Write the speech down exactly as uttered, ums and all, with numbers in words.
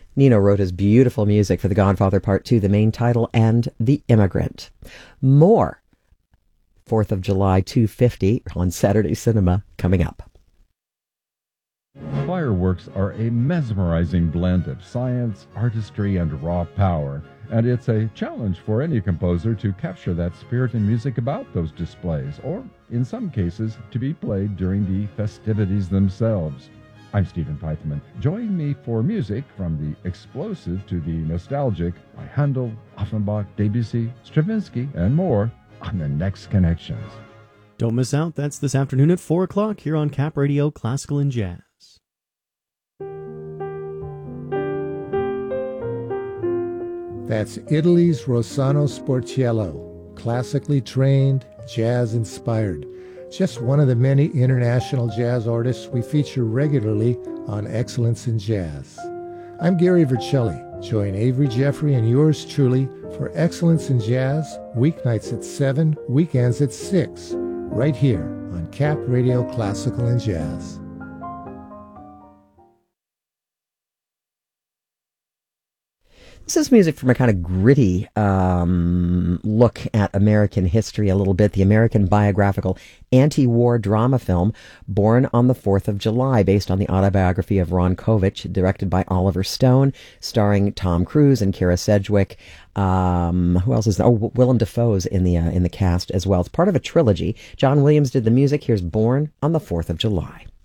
Nino wrote his beautiful music for The Godfather Part two, the main title, and The Immigrant. More fourth of July two fifty on Saturday Cinema coming up. Fireworks are a mesmerizing blend of science, artistry, and raw power, and it's a challenge for any composer to capture that spirit and music about those displays, or, in some cases, to be played during the festivities themselves. I'm Stephen Peithman. Join me for music from the explosive to the nostalgic by Handel, Offenbach, Debussy, Stravinsky, and more on The Next Connections. Don't miss out. That's this afternoon at four o'clock here on Cap Radio Classical and Jazz. That's Italy's Rossano Sportiello, classically trained, jazz-inspired. Just one of the many international jazz artists we feature regularly on Excellence in Jazz. I'm Gary Vercelli. Join Avery Jeffrey and yours truly for Excellence in Jazz, weeknights at seven, weekends at six, right here on Cap Radio Classical and Jazz. This is music from a kind of gritty um, look at American history a little bit. The American biographical anti-war drama film Born on the fourth of July, based on the autobiography of Ron Kovich, directed by Oliver Stone, starring Tom Cruise and Kira Sedgwick. Um, who else is there? Oh, Willem Dafoe's in the uh, in the cast as well. It's part of a trilogy. John Williams did the music. Here's Born on the fourth of July.